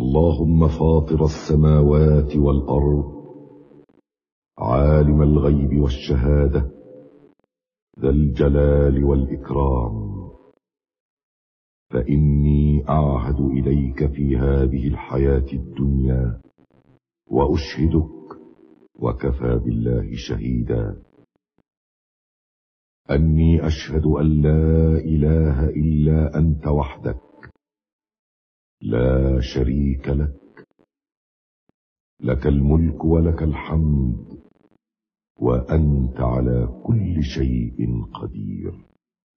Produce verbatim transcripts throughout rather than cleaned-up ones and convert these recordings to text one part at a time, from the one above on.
اللهم فاطر السماوات والأرض عالم الغيب والشهادة ذا الجلال والإكرام، فإني أعهد إليك في هذه الحياة الدنيا وأشهدك وكفى بالله شهيدا أني أشهد أن لا إله إلا أنت وحدك لا شريك لك، لك الملك ولك الحمد وأنت على كل شيء قدير.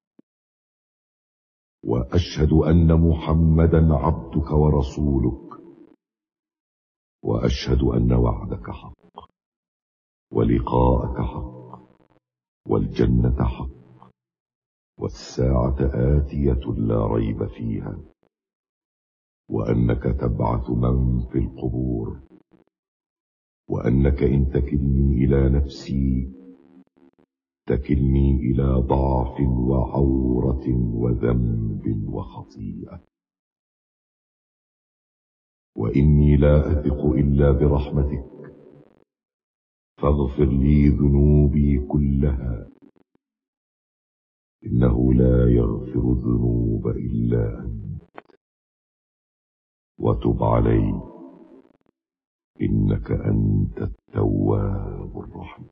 وأشهد أن محمدا عبدك ورسولك، وأشهد أن وعدك حق ولقاءك حق والجنة حق والساعة آتية لا ريب فيها، وأنك تبعث من في القبور، وأنك إن تكلني إلى نفسي تكلني إلى ضعف وعورة وذنب وخطيئة، وإني لا أثق إلا برحمتك، فاغفر لي ذنوبي كلها، إنه لا يغفر الذنوب إلا أنت، وتب علي إنك أنت التواب الرحيم.